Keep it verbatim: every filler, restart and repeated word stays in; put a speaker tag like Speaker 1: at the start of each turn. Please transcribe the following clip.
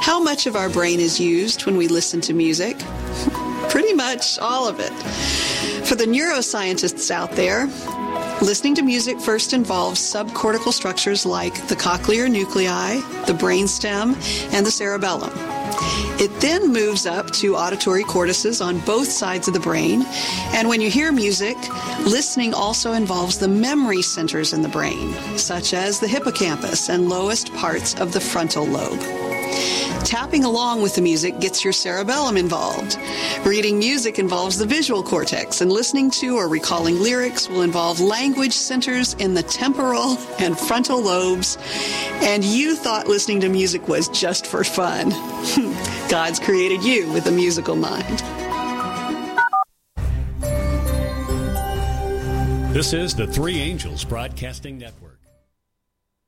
Speaker 1: How much of our brain is used when we listen to music? Pretty much all of it. For the neuroscientists out there, listening to music first involves subcortical structures like the cochlear nuclei, the brainstem, and the cerebellum. It then moves up to auditory cortices on both sides of the brain, and when you hear music, listening also involves the memory centers in the brain, such as the hippocampus and lowest parts of the frontal lobe. Tapping along with the music gets your cerebellum involved. Reading music involves the visual cortex, and listening to or recalling lyrics will involve language centers in the temporal and frontal lobes. And you thought listening to music was just for fun. God's created you with a musical mind.
Speaker 2: This is the Three Angels Broadcasting Network.